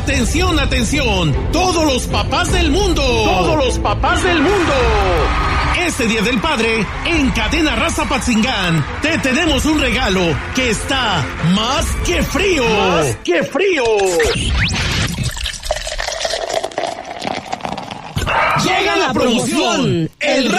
¡Atención, atención! ¡Todos los papás del mundo! ¡Todos los papás del mundo! Este Día del Padre, en Cadena Raza Patzingán, te tenemos un regalo que está más que frío. ¡Más que frío! Llega la promoción. El